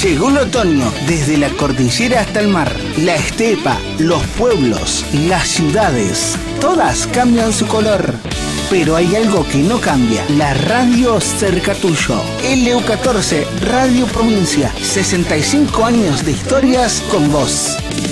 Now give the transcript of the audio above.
Llegó el otoño, desde la cordillera hasta el mar. La estepa, los pueblos, las ciudades, todas cambian su color. Pero hay algo que no cambia, la radio cerca tuyo. LU14, Radio Provincia, 65 años de historias con vos.